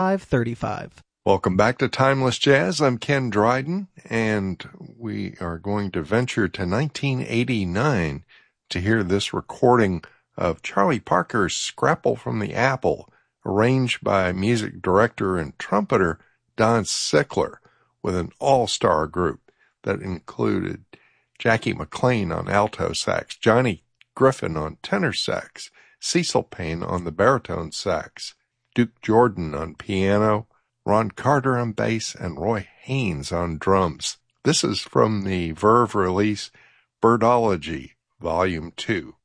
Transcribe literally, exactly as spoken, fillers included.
five thirty-five. Welcome back to Timeless Jazz. I'm Ken Dryden, and we are going to venture to nineteen eighty-nine to hear this recording of Charlie Parker's Scrapple from the Apple, arranged by music director and trumpeter Don Sickler, with an all-star group that included Jackie McLean on alto sax, Johnny Griffin on tenor sax, Cecil Payne on the baritone sax, Duke Jordan on piano, Ron Carter on bass, and Roy Haynes on drums. This is from the Verve release Birdology, Volume two.